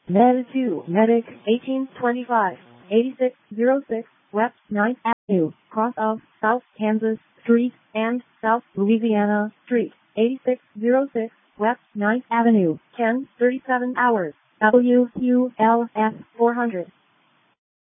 Med 2, Medic, 1825, 8606, West 9th Avenue, cross of South Kansas Street and South Louisiana Street, 8606, West 9th Avenue, 10:37 hours, WQLS 400.